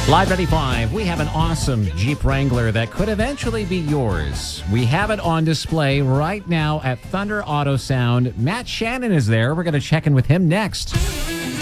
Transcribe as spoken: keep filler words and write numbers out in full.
Live ninety-five, we have an awesome Jeep Wrangler that could eventually be yours. We have it on display right now at Thunder Auto Sound. Matt Shannon is there. We're going to check in with him next.